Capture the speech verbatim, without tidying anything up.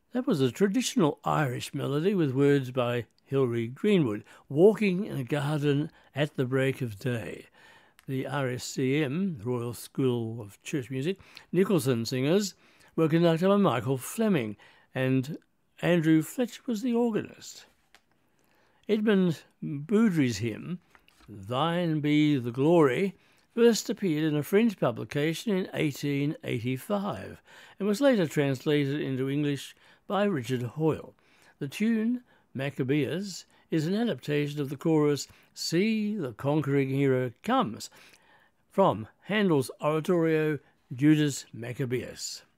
That was a traditional Irish melody with words by Hilary Greenwood, walking in a garden at the break of day. The R S C M, Royal School of Church Music, Nicholson singers were conducted by Michael Fleming, and Andrew Fletcher was the organist. Edmund Boudry's hymn, Thine Be the Glory, first appeared in a French publication in eighteen eighty-five and was later translated into English by Richard Hoyle. The tune, Maccabeus, is an adaptation of the chorus See the Conquering Hero Comes from Handel's oratorio Judas Maccabeus.